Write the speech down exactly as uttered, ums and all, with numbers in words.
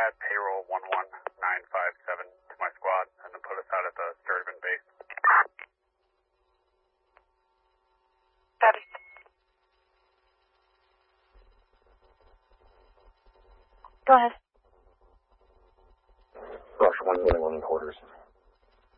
add payroll one one nine five seven to my squad and then put us out at the Sturtevant base. Copy. Go ahead. Rush one twenty-one quarters.